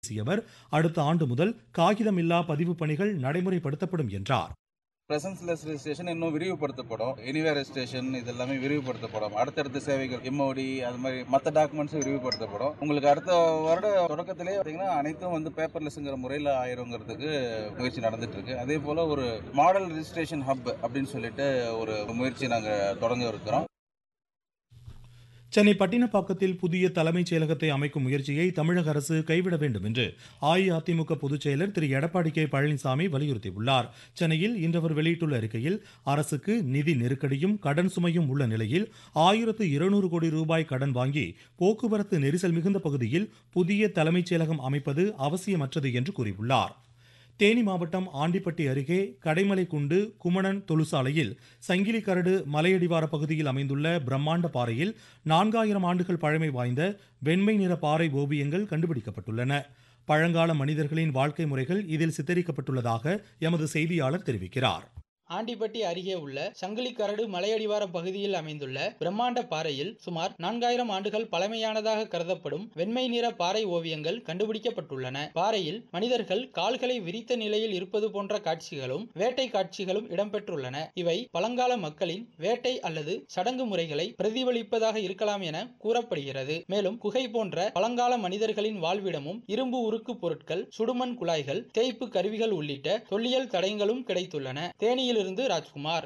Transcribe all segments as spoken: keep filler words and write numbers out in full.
பேசிய அவர் அடுத்த ஆண்டு முதல் காகிதமில்லா பதிவு பணிகள் நடைமுறைப்படுத்தப்படும் என்றார். பிரசன்ஸ்லெஸ் ரெஜிஸ்ட்ரேஷன் இன்னும் விரிவுபடுத்தப்படும். எனிவேர் ரெஜிஸ்ட்ரேஷன் இது எல்லாமே விரிவுபடுத்தப்படும். அடுத்தடுத்த சேவைகள் எம்ஓடி அது மாதிரி மற்ற டாக்குமெண்ட்ஸும் விரிவுபடுத்தப்படும். உங்களுக்கு அடுத்த வருட தொடக்கத்திலே பார்த்தீங்கன்னா அனைத்தும் வந்து பேப்பர்லெஸ்ங்கிற முறையில் ஆயிருங்கிறதுக்கு முயற்சி நடந்துட்டு இருக்கு. அதே போல ஒரு மாடல் ரெஜிஸ்ட்ரேஷன் ஹப் அப்படின்னு சொல்லிட்டு ஒரு முயற்சி நாங்கள் தொடங்க இருக்கிறோம். சென்னை பட்டினப்பாக்கத்தில் புதிய தலைமைச் செயலகத்தை அமைக்கும் முயற்சியை தமிழக அரசு கைவிட வேண்டும் என்று அஇஅதிமுக பொதுச் செயலர் திரு எடப்பாடி கே பழனிசாமி வலியுறுத்தியுள்ளார். சென்னையில் இன்று அவர் வெளியிட்டுள்ள அறிக்கையில் அரசுக்கு நிதி நெருக்கடியும் கடன் சுமையும் உள்ள நிலையில் ஆயிரத்து இருநூறு கோடி ரூபாய் கடன் வாங்கி போக்குவரத்து நெரிசல் மிகுந்த பகுதியில் புதிய தலைமைச் செயலகம் அமைப்பது அவசியமற்றது என்று கூறியுள்ளார். தேனி மாவட்டம் ஆண்டிப்பட்டி அருகே கடைமலைக்குண்டு குமணன் தொழுசாலையில் சங்கிலி கரடு மலையடிவார பகுதியில் அமைந்துள்ள பிரம்மாண்ட பாறையில் நான்காயிரம் ஆண்டுகள் பழமை வாய்ந்த வெண்மை நிற பாறை ஓவியங்கள் கண்டுபிடிக்கப்பட்டுள்ளன. பழங்கால மனிதர்களின் வாழ்க்கை முறைகள் இதில் சித்தரிக்கப்பட்டுள்ளதாக எமது செய்தியாளர் தெரிவிக்கிறார். ஆண்டிப்பட்டி அருகே உள்ள சங்கிலி கரடு மலையடிவார பகுதியில் அமைந்துள்ள பிரம்மாண்ட பாறையில் சுமார் நான்காயிரம் ஆண்டுகள் பழமையானதாக கருதப்படும் வெண்மை நிற பாறை ஓவியங்கள் கண்டுபிடிக்கப்பட்டுள்ளன. பாறையில் மனிதர்கள் கால்களை விரித்த நிலையில் இருப்பது போன்ற காட்சிகளும் வேட்டை காட்சிகளும் இடம்பெற்றுள்ளன. இவை பழங்கால மக்களின் வேட்டை அல்லது சடங்கு முறைகளை பிரதிபலிப்பதாக இருக்கலாம் என கூறப்படுகிறது. மேலும் குகை போன்ற பழங்கால மனிதர்களின் வாழ்விடமும் இரும்பு உருக்கு பொருட்கள், சுடுமண் குழாய்கள், தேய்ப்பு கருவிகள் உள்ளிட்ட தொல்லியல் தடயங்களும் கிடைத்துள்ளன. தேனியில் இருந்து ராஜ்குமார்.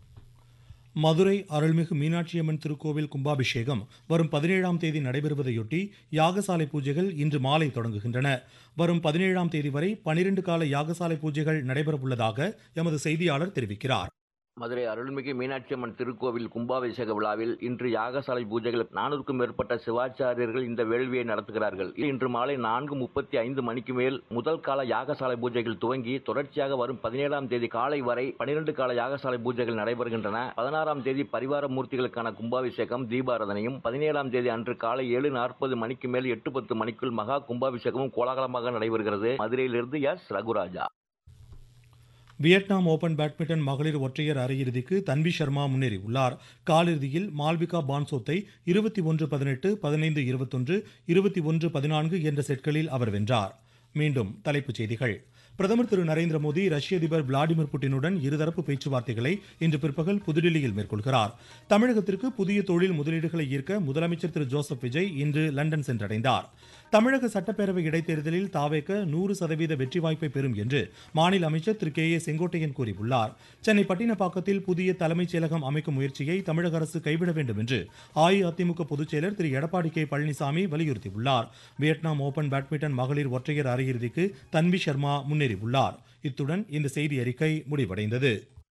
மதுரை அருள்மிகு மீனாட்சியம்மன் திருக்கோவில் கும்பாபிஷேகம் வரும் பதினேழாம் தேதி நடைபெறுவதையொட்டி யாகசாலை பூஜைகள் இன்று மாலை தொடங்குகின்றன. வரும் பதினேழாம் தேதி வரை பனிரெண்டு கால யாகசாலை பூஜைகள் நடைபெறவுள்ளதாக எமது செய்தியாளர் தெரிவிக்கிறார். மதுரை அருள்மிகு மீனாட்சியம்மன் திருக்கோவில் கும்பாபிஷேக விழாவில் இன்று யாகசாலை பூஜைகள் நானூறுக்கும் மேற்பட்ட சிவாச்சாரியர்கள் இந்த வேள்வியை நடத்துகிறார்கள். இன்று மாலை நான்கு முப்பத்தி ஐந்து மணிக்கு மேல் முதல் கால யாகசாலை பூஜைகள் துவங்கி தொடர்ச்சியாக வரும் பதினேழாம் தேதி காலை வரை பனிரெண்டு கால யாகசாலை பூஜைகள் நடைபெறுகின்றன. பதினாறாம் தேதி பரிவார மூர்த்திகளுக்கான கும்பாபிஷேகம் தீபாராதனையும், பதினேழாம் தேதி அன்று காலை ஏழு நாற்பது மணிக்கு மேல் எட்டு பத்து மணிக்குள் மகா கும்பாபிஷேகமும் கோலாகலமாக நடைபெறுகிறது. மதுரையிலிருந்து S Raguraja. Vietnam open badminton மகளிர் ஒற்றையர் அரையிறுதிக்கு தன்வி சர்மா முன்னேறியுள்ளார். காலிறுதியில் மால்விகா பான்சோத்தை இருபத்தி ஒன்று பதினெட்டு, பதினைந்து இருபத்தொன்று, இருபத்தி ஒன்று பதினான்கு என்ற செட்களில் அவர் வென்றார். மீண்டும் தலைப்புச் செய்திகள். பிரதமர் திரு நரேந்திர மோடி ரஷ்ய அதிபர் விளாடிமிர் புட்டினுடன் இருதரப்பு பேச்சுவார்த்தைகளை இன்று பிற்பகல் புதுடில்லியில் மேற்கொள்கிறார். தமிழகத்திற்கு புதிய தொழில் முதலீடுகளை ஈர்க்க முதலமைச்சர் திரு ஜோசப் விஜய் இன்று லண்டன் சென்றடைந்தார். தமிழக சட்டப்பேரவை இடைத்தேர்தலில் தாவேக நூறு சதவீத வெற்றி வாய்ப்பை பெறும் என்று மாநில அமைச்சர் திரு கே ஏ செங்கோட்டையன் கூறியுள்ளார். சென்னை பட்டினப்பாக்கத்தில் புதிய தலைமைச் செயலகம் அமைக்கும் முயற்சியை தமிழக அரசு கைவிட வேண்டும் என்று அஇஅதிமுக பொதுச் செயலர் திரு எடப்பாடி கே பழனிசாமி வலியுறுத்தியுள்ளார். வியட்நாம் ஓபன் பேட்மிண்டன் மகளிர் ஒற்றையர் அரையிறுதிக்கு தன்வி சர்மா முன்னேறியுள்ளார். இத்துடன் இந்த செய்தி அறிக்கை முடிவடைந்தது.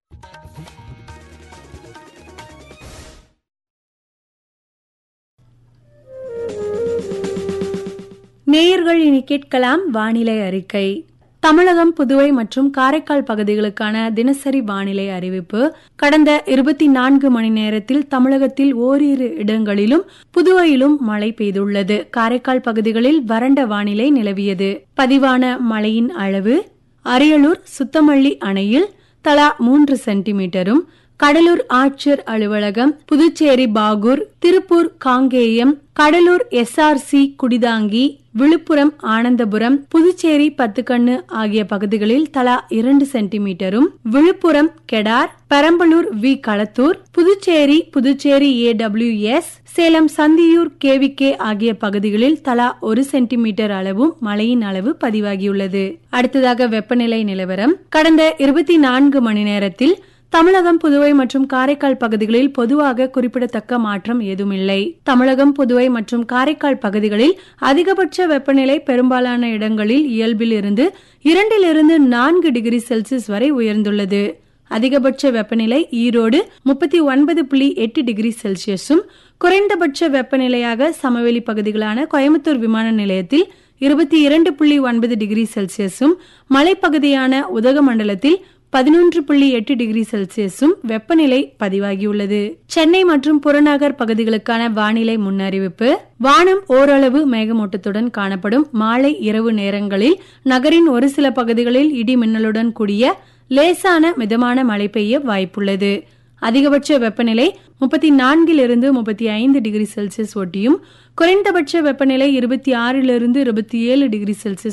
நேயர்கள் இனி கேட்கலாம் வானிலை அறிக்கை. தமிழகம், புதுவை மற்றும் காரைக்கால் பகுதிகளுக்கான தினசரி வானிலை அறிவிப்பு. கடந்த இருபத்தி நான்கு மணி நேரத்தில் தமிழகத்தில் ஓரிரு இடங்களிலும் புதுவையிலும் மழை பெய்துள்ளது. காரைக்கால் பகுதிகளில் வறண்ட வானிலை நிலவியது. பதிவான மழையின் அளவு அரியலூர் சுத்தமல்லி அணையில் தலா மூன்று சென்டிமீட்டரும், கடலூர் ஆட்சியர் அலுவலகம், Puducherry Bahour, Tiruppur Kangeyam, Cuddalore S R C Kudithangi, Villupuram Anandapuram, Puducherry Pathukannu ஆகிய பகுதிகளில் தலா இரண்டு சென்டிமீட்டரும், Villupuram Kedar, Perambalur we Kalathur, Puducherry Puducherry A W S, Salem Santhiyur K V K ஆகிய பகுதிகளில் தலா ஒரு சென்டிமீட்டர் அளவும் மழையின் அளவு பதிவாகியுள்ளது. அடுத்ததாக வெப்பநிலை நிலவரம். கடந்த இருபத்தி நான்கு மணி நேரத்தில் தமிழகம், புதுவை மற்றும் காரைக்கால் பகுதிகளில் பொதுவாக குறிப்பிடத்தக்க மாற்றம் ஏதுமில்லை. தமிழகம், புதுவை மற்றும் காரைக்கால் பகுதிகளில் அதிகபட்ச வெப்பநிலை பெரும்பாலான இடங்களில் இயல்பில் இருந்து இரண்டிலிருந்து நான்கு டிகிரி செல்சியஸ் வரை உயர்ந்துள்ளது. அதிகபட்ச வெப்பநிலை ஈரோடு முப்பத்தி ஒன்பது புள்ளி எட்டு டிகிரி செல்சியஸும், குறைந்தபட்ச வெப்பநிலையாக சமவெளி பகுதிகளான கோயம்புத்தூர் விமான நிலையத்தில் இருபத்தி இரண்டு புள்ளி ஒன்பது டிகிரி செல்சியஸும், மலைப்பகுதியான உதகமண்டலத்தில் பதினொன்று புள்ளி எட்டு டிகிரி செல்சியஸும் வெப்பநிலை பதிவாகியுள்ளது. சென்னை மற்றும் புறநகர் பகுதிகளுக்கான வானிலை முன்னறிவிப்பு. வானம் ஓரளவு மேகமூட்டத்துடன் காணப்படும். மாலை இரவு நேரங்களில் நகரின் ஒரு சில பகுதிகளில் இடி மின்னலுடன் கூடிய லேசான மிதமான மழை பெய்ய வாய்ப்புள்ளது. அதிகபட்ச வெப்பநிலை முப்பத்தி நான்கிலிருந்து முப்பத்தி ஐந்து டிகிரி செல்சியஸ் ஒட்டியும் குறைந்தபட்ச வெப்பநிலை இருபத்தி ஆறிலிருந்து இருபத்தி ஏழு டிகிரி செல்சியஸ்